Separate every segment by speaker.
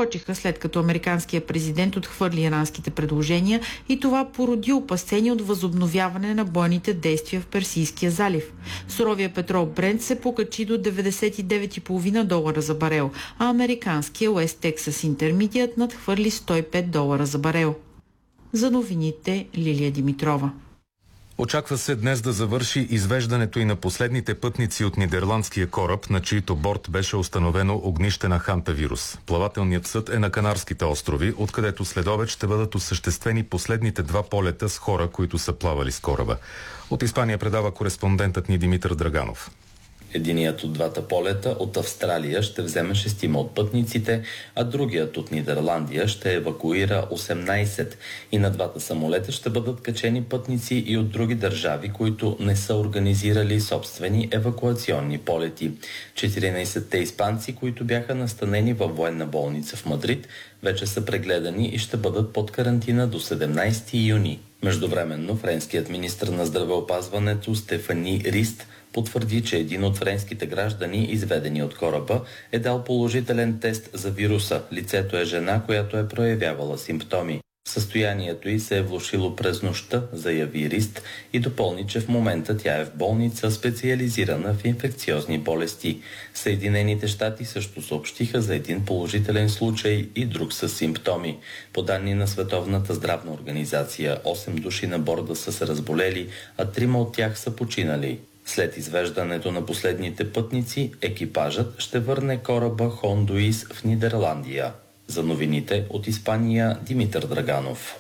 Speaker 1: скочиха след като американският президент отхвърли иранските предложения и това породи опасения от възобновяване на бойните действия в Персийския залив. Суровия петрол Брент се покачи до $99,5 за барел, а американския West Texas Intermediate надхвърли $105 за барел. За новините Лилия Димитрова.
Speaker 2: Очаква се днес да завърши извеждането и на последните пътници от нидерландския кораб, на чийто борт беше установено огнище на хантавирус. Плавателният съд е на Канарските острови, откъдето следобед ще бъдат осъществени последните 2 полета с хора, които са плавали с кораба. От Испания предава кореспондентът ни Димитър Драганов.
Speaker 3: Единият от двата полета от Австралия ще вземе 6 от пътниците, а другият от Нидерландия ще евакуира 18. И на двата самолета ще бъдат качени пътници и от други държави, които не са организирали собствени евакуационни полети. 14-те испанци, които бяха настанени във военна болница в Мадрид, вече са прегледани и ще бъдат под карантина до 17 юни. Междувременно френският министър на здравеопазването Стефани Рист потвърди, че един от френските граждани, изведени от кораба, е дал положителен тест за вируса. Лицето е жена, която е проявявала симптоми. Състоянието й се е влошило през нощта, заяви Рист и допълни, че в момента тя е в болница, специализирана в инфекциозни болести. Съединените щати също съобщиха за един положителен случай и друг с симптоми. По данни на Световната здравна организация, 8 души на борда са се разболели, а 3 от тях са починали. След извеждането на последните пътници, екипажът ще върне кораба Хондуис в Нидерландия. За новините от Испания Димитър Драганов.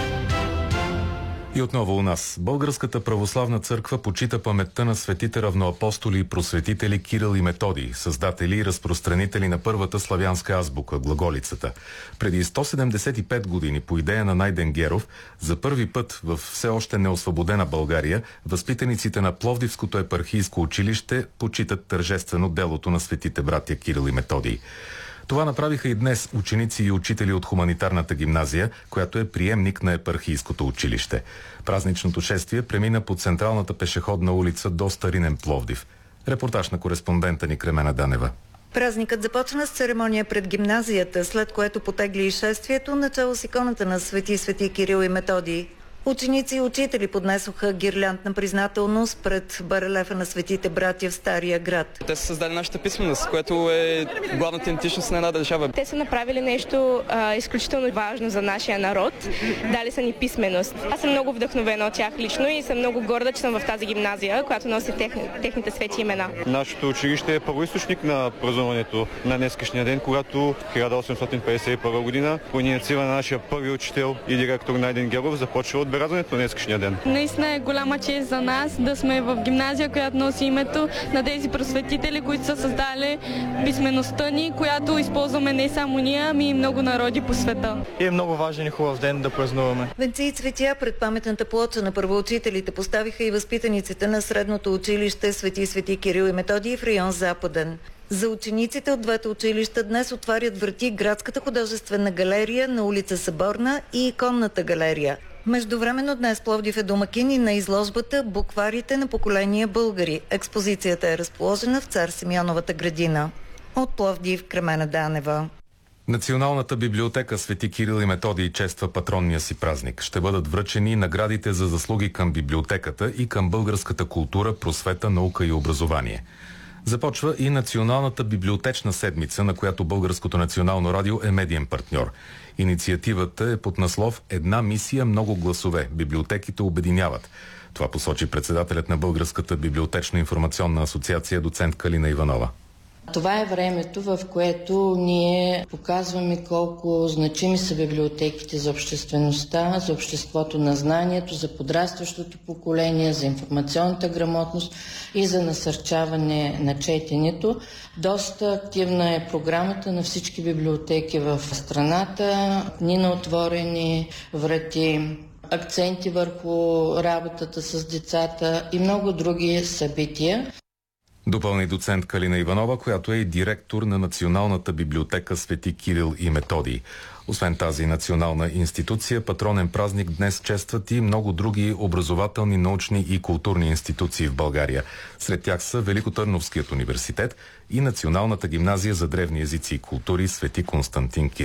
Speaker 2: И отново у нас. Българската православна църква почита паметта на светите равноапостоли и просветители Кирил и Методий, създатели и разпространители на първата славянска азбука – глаголицата. Преди 175 години, по идея на Найден Геров, за първи път в все още неосвободена България, възпитаниците на Пловдивското епархийско училище почитат тържествено делото на светите братя Кирил и Методий. Това направиха и днес ученици и учители от хуманитарната гимназия, която е приемник на епархийското училище. Празничното шествие премина по централната пешеходна улица до Старинен Пловдив. Репортаж на кореспондента ни Кремена Данева.
Speaker 4: Празникът започна с церемония пред гимназията, след което потегли и шествието, начало с иконата на свети Кирил и Методий. Ученици и учители поднесоха гирляндна признателност пред барелефа на светите братя в Стария град.
Speaker 5: Те са създали нашата писменост, което е главната идентичност на една държава.
Speaker 6: Те са направили нещо изключително важно за нашия народ. Дали са ни писменост. Аз съм много вдъхновена от тях лично и съм много горда, че съм в тази гимназия, която носи техните свети имена.
Speaker 7: Нашето училище е първоизточник на празнуването на днескашния ден, когато 1851 година по инициатива на нашия първи учител и директор Найден Геров започва отбелязването на днескашния ден.
Speaker 8: Наистина е голяма чест за нас да сме в гимназия, която носи името на тези просветители, които са създали писмеността ни, която използваме не само ние, ами и много народи по света.
Speaker 9: И е много важен и хубав ден да празнуваме.
Speaker 4: Венци и цветя пред паметната плоча на първоучителите поставиха и възпитаниците на средното училище свети Кирил и Методий в район Западен. За учениците от двете училища днес отварят врати градската художествена галерия на улица Съборна и иконната галерия. Междувременно днес Пловдив е домакин и на изложбата "Букварите на поколения българи". Експозицията е разположена в Цар Симеоновата градина. От Пловдив, Кремена Данева.
Speaker 2: Националната библиотека Свети Кирил и Методий чества патронния си празник. Ще бъдат връчени наградите за заслуги към библиотеката и към българската култура, просвета, наука и образование. Започва и Националната библиотечна седмица, на която Българското национално радио е медиен партньор. Инициативата е под наслов "Една мисия, много гласове. Библиотеките обединяват". Това посочи председателят на Българската библиотечно-информационна асоциация доцент Калина Иванова.
Speaker 10: Това е времето, в което ние показваме колко значими са библиотеките за обществеността, за обществото на знанието, за подрастващото поколение, за информационната грамотност и за насърчаване на четенето. Доста активна е програмата на всички библиотеки в страната. Дни на отворени врати, акценти върху работата с децата и много други събития.
Speaker 2: Допълни доцент Калина Иванова, която е и директор на Националната библиотека Свети Кирил и Методий. Освен тази национална институция, патронен празник днес честват и много други образователни, научни и културни институции в България. Сред тях са Великотърновският университет и Националната гимназия за древни езици и култури Свети Константин Кирил.